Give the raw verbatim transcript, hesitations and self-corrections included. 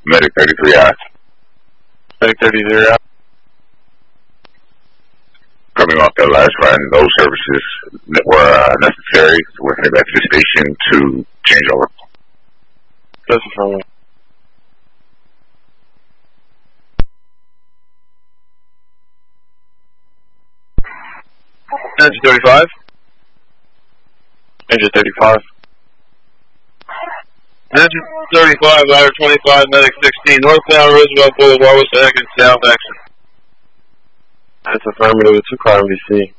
Medic thirty-three out. Medic thirty-three out. Coming off that last run, those services were uh, necessary. We're headed back to the station to change over. That's affirmative. Engine thirty-five. Engine thirty-five. Engine thirty-five, ladder twenty-five, medic sixteen, northbound Roosevelt Boulevard, west exit, south exit. That's affirmative, it's a crime V C.